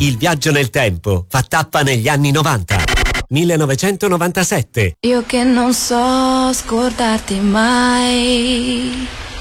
Il viaggio nel tempo fa tappa negli anni 90. 1997. Io che non so scordarti mai.